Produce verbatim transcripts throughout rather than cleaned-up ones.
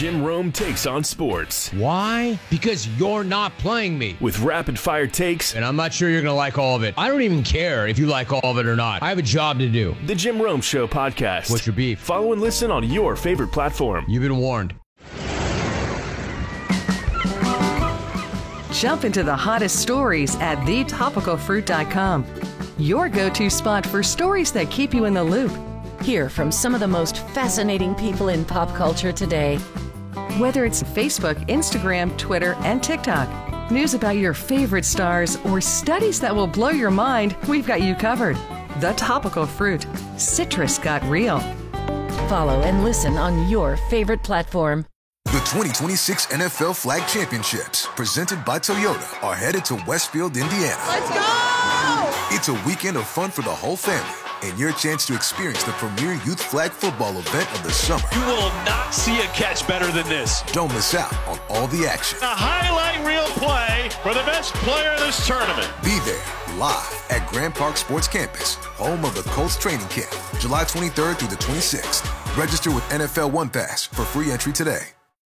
Jim Rome Takes on Sports. Why? Because you're not playing me. With rapid-fire takes. And I'm not sure you're going to like all of it. I don't even care if you like all of it or not. I have a job to do. The Jim Rome Show podcast. What's your beef? Follow and listen on your favorite platform. You've been warned. Jump into the hottest stories at the topical fruit dot com. Your go-to spot for stories that keep you in the loop. Hear from some of the most fascinating people in pop culture today. Whether it's Facebook, Instagram, Twitter, and TikTok, news about your favorite stars, or studies that will blow your mind, we've got you covered. The Topical Fruit. Citrus got real. Follow and listen on your favorite platform. The twenty twenty-six N F L Flag Championships, presented by Toyota, are headed to Westfield, Indiana. Let's go! It's a weekend of fun for the whole family, and your chance to experience the premier youth flag football event of the summer. You will not see a catch better than this. Don't miss out on all the action. A highlight reel play for the best player in this tournament. Be there, live at Grand Park Sports Campus, home of the Colts training camp, July twenty-third through the twenty-sixth. Register with N F L One Pass for free entry today.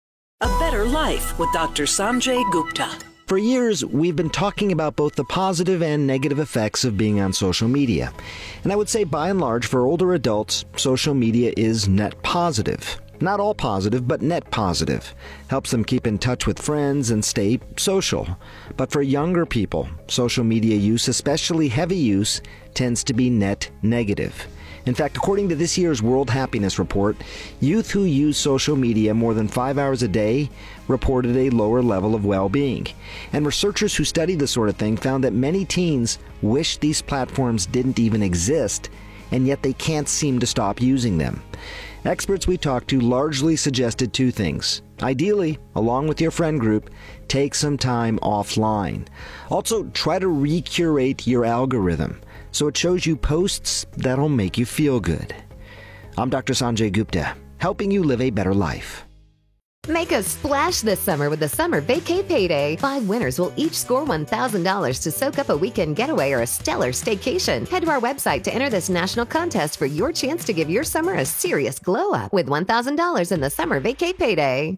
A Better Life with Doctor Sanjay Gupta. For years, we've been talking about both the positive and negative effects of being on social media. And I would say, by and large, for older adults, social media is net positive. Not all positive, but net positive. Helps them keep in touch with friends and stay social. But for younger people, social media use, especially heavy use, tends to be net negative. In fact, according to this year's World Happiness Report, youth who use social media more than five hours a day reported a lower level of well-being. And researchers who study this sort of thing found that many teens wish these platforms didn't even exist, and yet they can't seem to stop using them. Experts we talked to largely suggested two things. Ideally, along with your friend group, take some time offline. Also, try to recurate your algorithm so it shows you posts that'll make you feel good. I'm Doctor Sanjay Gupta, helping you live a better life. Make a splash this summer with the Summer Vacay Payday. Five winners will each score one thousand dollars to soak up a weekend getaway or a stellar staycation. Head to our website to enter this national contest for your chance to give your summer a serious glow up with one thousand dollars in the Summer Vacay Payday.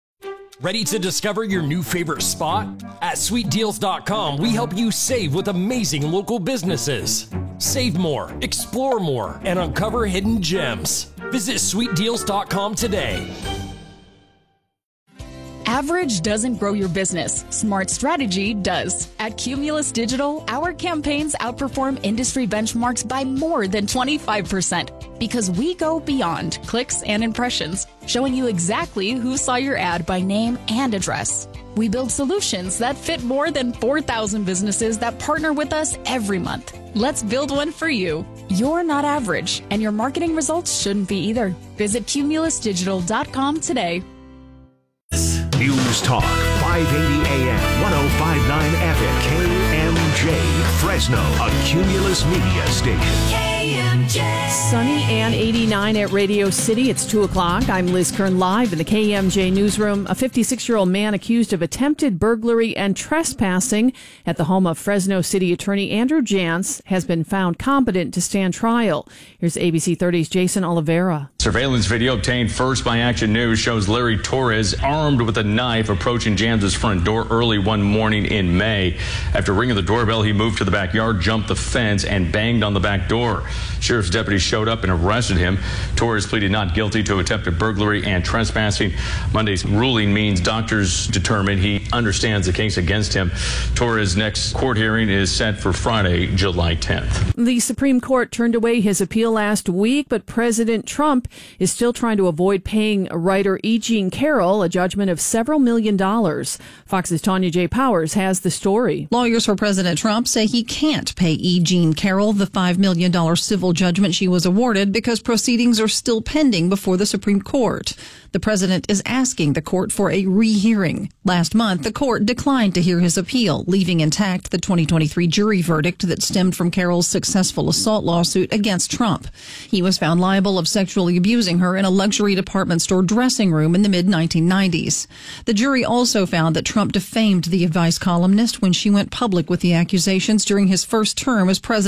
Ready to discover your new favorite spot? At sweet deals dot com, we help you save with amazing local businesses. Save more, explore more, and uncover hidden gems. Visit sweet deals dot com today. Average doesn't grow your business. Smart strategy does. At Cumulus Digital, our campaigns outperform industry benchmarks by more than twenty-five percent because we go beyond clicks and impressions, showing you exactly who saw your ad by name and address. We build solutions that fit more than four thousand businesses that partner with us every month. Let's build one for you. You're not average, and your marketing results shouldn't be either. Visit cumulus digital dot com today. News Talk, five eighty A M, ten fifty-nine F M, K M J, Fresno, a Cumulus Media station. K M J. Sunny and eighty-nine at Radio City. It's two o'clock. I'm Liz Kern, live in the K M J newsroom. A fifty-six-year-old man accused of attempted burglary and trespassing at the home of Fresno City Attorney Andrew Jantz has been found competent to stand trial. Here's A B C thirty's Jason Oliveira. Surveillance video obtained first by Action News shows Larry Torres armed with a knife approaching Jantz's front door early one morning in May. After ringing the doorbell, he moved to the backyard, jumped the fence, and banged on the back door. Sheriff's deputies showed up and arrested him. Torres pleaded not guilty to attempted burglary and trespassing. Monday's ruling means doctors determined he understands the case against him. Torres' next court hearing is set for Friday, July tenth. The Supreme Court turned away his appeal last week, but President Trump is still trying to avoid paying writer E. Jean Carroll a judgment of several million dollars. Fox's Tanya J. Powers has the story. Lawyers for President Trump say he can't pay E. Jean Carroll the five million dollars civil judgment she was awarded because proceedings are still pending before the Supreme Court. The president is asking the court for a rehearing. Last month, the court declined to hear his appeal, leaving intact the twenty twenty-three jury verdict that stemmed from Carroll's successful assault lawsuit against Trump. He was found liable of sexually abusing her in a luxury department store dressing room in the mid nineteen nineties. The jury also found that Trump defamed the advice columnist when she went public with the accusations during his first term as president.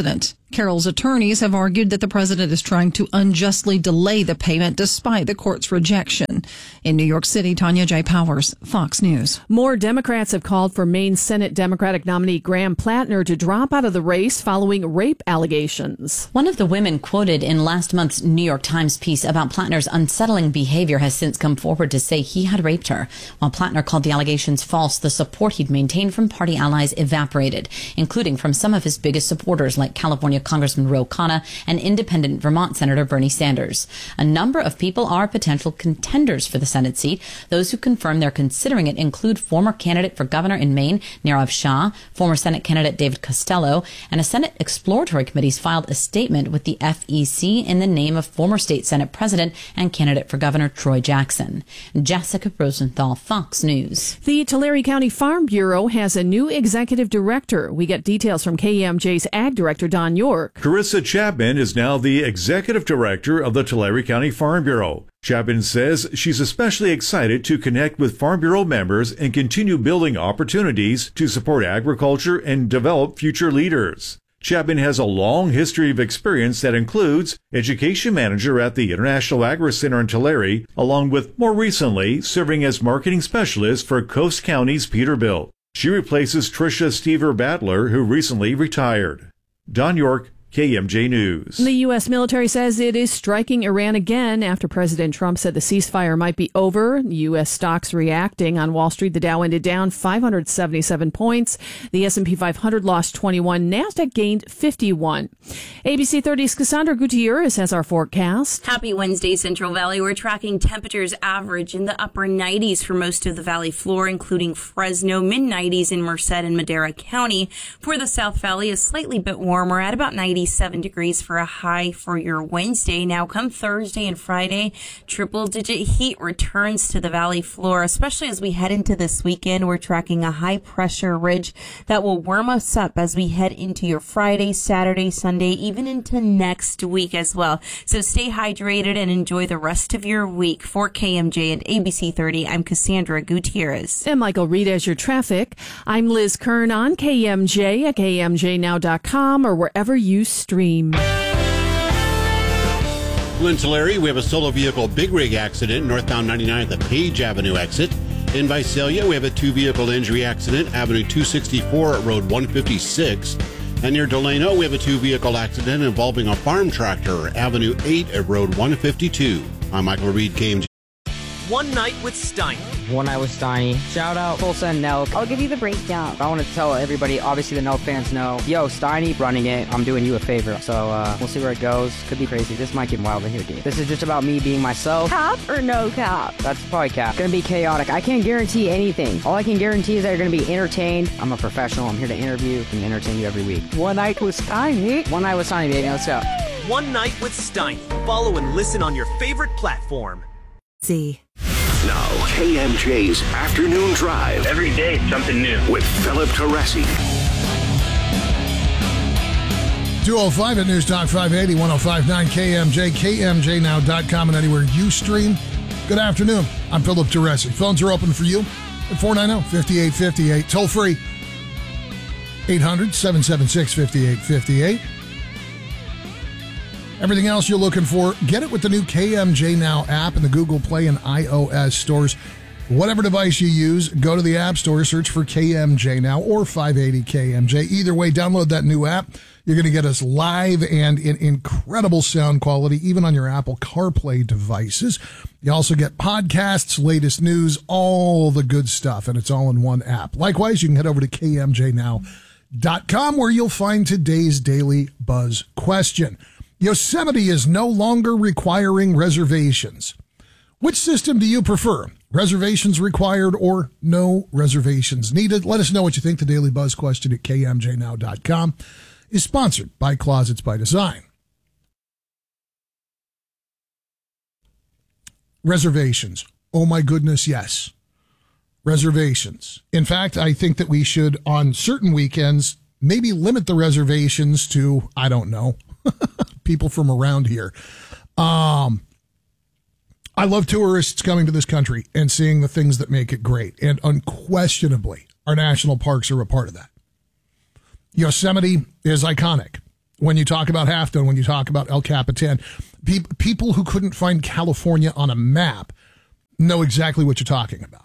Carroll's attorneys have argued that the president is trying to unjustly delay the payment despite the court's rejection. In New York City, Tanya J. Powers, Fox News. More Democrats have called for Maine Senate Democratic nominee Graham Plattner to drop out of the race following rape allegations. One of the women quoted in last month's New York Times piece about Plattner's unsettling behavior has since come forward to say he had raped her. While Plattner called the allegations false, the support he'd maintained from party allies evaporated, including from some of his biggest supporters like California Congressman Ro Khanna and independent Vermont Senator Bernie Sanders. A number of people are potential contenders for the Senate seat. Those who confirm they're considering it include former candidate for governor in Maine, Nirav Shah, former Senate candidate David Costello, and a Senate exploratory committee's filed a statement with the F E C in the name of former state Senate president and candidate for governor Troy Jackson. Jessica Rosenthal, Fox News. The Tulare County Farm Bureau has a new executive director. We get details from K M J's Ag Director Don York. Carissa Chapman is now the executive director of the Tulare County Farm Bureau. Chapman says she's especially excited to connect with Farm Bureau members and continue building opportunities to support agriculture and develop future leaders. Chapman has a long history of experience that includes education manager at the International Agri Center in Tulare, along with more recently serving as marketing specialist for Coast County's Peterbilt. She replaces Tricia Stever-Battler, who recently retired. Don York, K M J News. The U S military says it is striking Iran again after President Trump said the ceasefire might be over. U S stocks reacting. On Wall Street, the Dow ended down five hundred seventy-seven points. The S and P five hundred lost twenty-one. NASDAQ gained fifty-one. A B C thirty's Cassandra Gutierrez has our forecast. Happy Wednesday, Central Valley. We're tracking temperatures average in the upper nineties for most of the valley floor, including Fresno, mid nineties in Merced and Madera County. For the South Valley, a slightly bit warmer at about ninety. Seven degrees for a high for your Wednesday. Now come Thursday and Friday, triple digit heat returns to the valley floor, especially as we head into this weekend. We're tracking a high pressure ridge that will warm us up as we head into your Friday, Saturday, Sunday, even into next week as well. So stay hydrated and enjoy the rest of your week. For K M J and A B C thirty, I'm Cassandra Gutierrez. And Michael Reed as your traffic. I'm Liz Kern on K M J at K M J now dot com or wherever you stream. In Tulare, we have a solo vehicle big rig accident northbound ninety-nine at the Page Avenue exit. In Visalia, we have a two-vehicle injury accident, Avenue two sixty-four at Road one fifty-six. And near Delano, we have a two-vehicle accident involving a farm tractor, Avenue eight at Road one fifty-two. I'm Michael Reed, K M J. One Night with Steiny. One Night with Steiny. Shout out Full Send Nelk. I'll give you the breakdown. I want to tell everybody, obviously the Nelk fans know, yo, Steiny running it. I'm doing you a favor. So uh, we'll see where it goes. Could be crazy. This might get wild in here, dude. This is just about me being myself. Cap or no cap? That's probably cap. It's going to be chaotic. I can't guarantee anything. All I can guarantee is that you're going to be entertained. I'm a professional. I'm here to interview and entertain you every week. One Night with Steiny. One Night with Steiny, baby. Let's go. One Night with Steiny. Follow and listen on your favorite platform. See. Now, K M J's Afternoon Drive. Every day, something new. With Philip Teresi. two oh five at News Talk five eighty, ten fifty-nine K M J, K M J now dot com, and anywhere you stream. Good afternoon. I'm Philip Teresi. Phones are open for you at four nine zero, five eight five eight. Toll free, eight hundred, seven seven six, five eight five eight. Everything else you're looking for, get it with the new K M J Now app in the Google Play and iOS stores. Whatever device you use, go to the App Store, search for K M J Now or five eighty K M J. Either way, download that new app. You're going to get us live and in incredible sound quality, even on your Apple CarPlay devices. You also get podcasts, latest news, all the good stuff, and it's all in one app. Likewise, you can head over to K M J now dot com where you'll find today's Daily Buzz question. Yosemite is no longer requiring reservations. Which system do you prefer? Reservations required or no reservations needed? Let us know what you think. The Daily Buzz question at K M J now dot com is sponsored by Closets by Design. Reservations. Oh my goodness, yes. Reservations. In fact, I think that we should, on certain weekends, maybe limit the reservations to, I don't know, people from around here. Um, I love tourists coming to this country and seeing the things that make it great. And unquestionably, our national parks are a part of that. Yosemite is iconic. when you talk about Halfton, when you talk about El Capitan. Pe- people who couldn't find California on a map know exactly what you're talking about.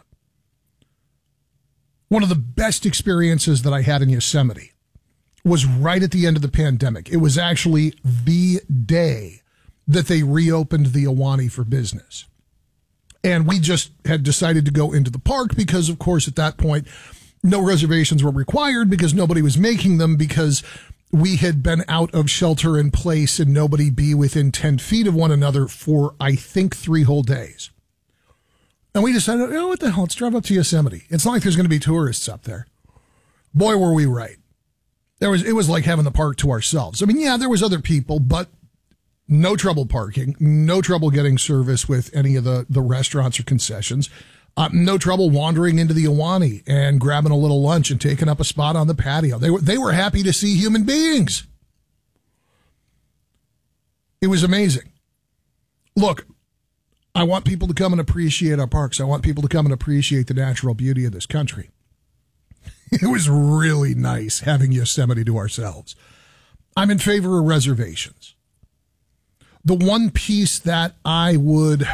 One of the best experiences that I had in Yosemite was right at the end of the pandemic. It was actually the day that they reopened the Ahwahnee for business. And we just had decided to go into the park because, of course, at that point, no reservations were required because nobody was making them, because we had been out of shelter in place and nobody be within ten feet of one another for, I think, three whole days. And we decided, oh, what the hell, let's drive up to Yosemite. It's not like there's going to be tourists up there. Boy, were we right. There was, it was like having the park to ourselves. I mean, yeah, there was other people, but no trouble parking, no trouble getting service with any of the, the restaurants or concessions, uh, no trouble wandering into the Ahwahnee and grabbing a little lunch and taking up a spot on the patio. They were, they were happy to see human beings. It was amazing. Look, I want people to come and appreciate our parks. I want people to come and appreciate the natural beauty of this country. It was really nice having Yosemite to ourselves. I'm in favor of reservations. The one piece that I would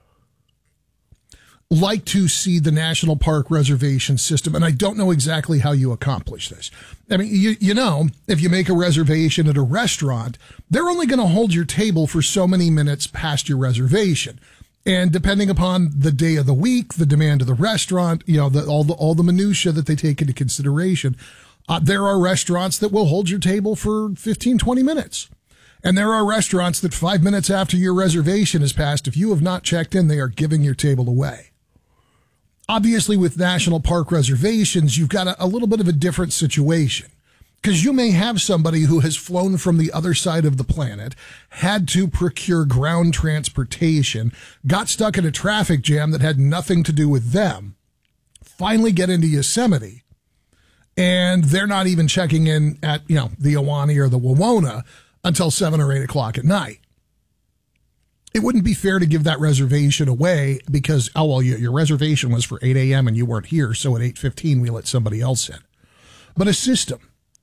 like to see the national park reservation system, and I don't know exactly how you accomplish this. I mean, you, you know, if you make a reservation at a restaurant, they're only going to hold your table for so many minutes past your reservation. And depending upon the day of the week, the demand of the restaurant, you know, the, all the all the minutia that they take into consideration, uh, there are restaurants that will hold your table for fifteen, twenty minutes. And there are restaurants that five minutes after your reservation is passed, if you have not checked in, they are giving your table away. Obviously, with national park reservations, you've got a, a little bit of a different situation, because you may have somebody who has flown from the other side of the planet, had to procure ground transportation, got stuck in a traffic jam that had nothing to do with them, finally get into Yosemite, and they're not even checking in at, you know, the Ahwahnee or the Wawona until seven or eight o'clock at night. It wouldn't be fair to give that reservation away because, oh, well, your, your reservation was for eight a.m. and you weren't here, so at eight fifteen we let somebody else in. But a system.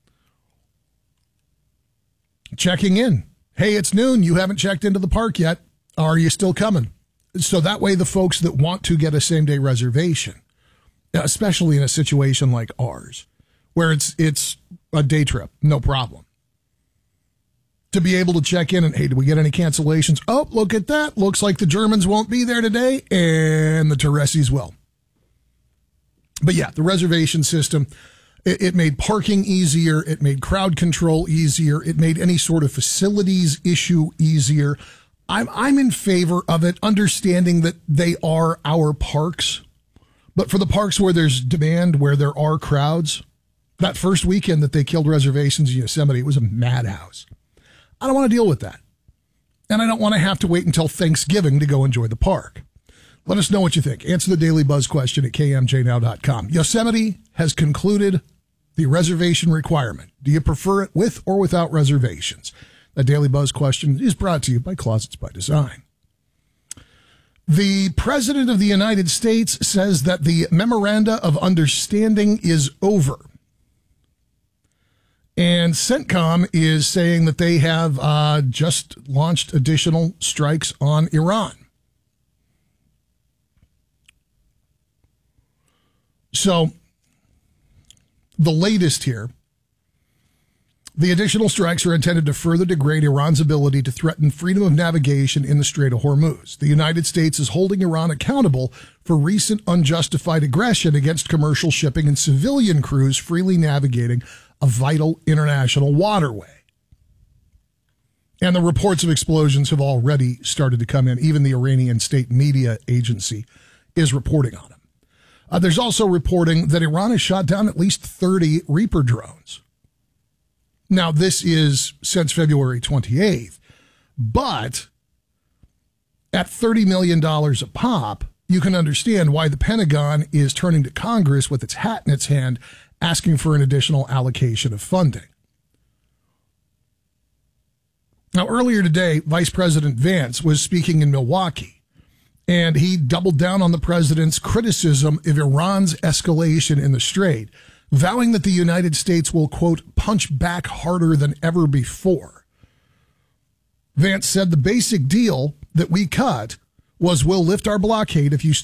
Checking in. Hey, it's noon. You haven't checked into the park yet. Are you still coming? So that way the folks that want to get a same-day reservation, especially in a situation like ours, where it's it's a day trip, no problem, to be able to check in and, hey, did we get any cancellations? Oh, look at that. Looks like the Germans won't be there today, and the Teresis will. But yeah, the reservation system, it, it made parking easier. It made crowd control easier. It made any sort of facilities issue easier. I'm, I'm in favor of it, understanding that they are our parks. But for the parks where there's demand, where there are crowds, that first weekend that they killed reservations in Yosemite, it was a madhouse. I don't want to deal with that. And I don't want to have to wait until Thanksgiving to go enjoy the park. Let us know what you think. Answer the Daily Buzz question at K M J now dot com. Yosemite has concluded the reservation requirement. Do you prefer it with or without reservations? The Daily Buzz question is brought to you by Closets by Design. The President of the United States says that the Memoranda of Understanding is over. And CENTCOM is saying that they have uh, just launched additional strikes on Iran. So, the latest here, the additional strikes are intended to further degrade Iran's ability to threaten freedom of navigation in the Strait of Hormuz. The United States is holding Iran accountable for recent unjustified aggression against commercial shipping and civilian crews freely navigating a vital international waterway. And the reports of explosions have already started to come in. Even the Iranian state media agency is reporting on them. Uh, there's also reporting that Iran has shot down at least thirty Reaper drones. Now, this is since February twenty-eighth, but at thirty million dollars a pop, you can understand why the Pentagon is turning to Congress with its hat in its hand, asking for an additional allocation of funding. Now, earlier today, Vice President Vance was speaking in Milwaukee, and he doubled down on the president's criticism of Iran's escalation in the Strait, vowing that the United States will, quote, punch back harder than ever before. Vance said the basic deal that we cut was we'll lift our blockade if you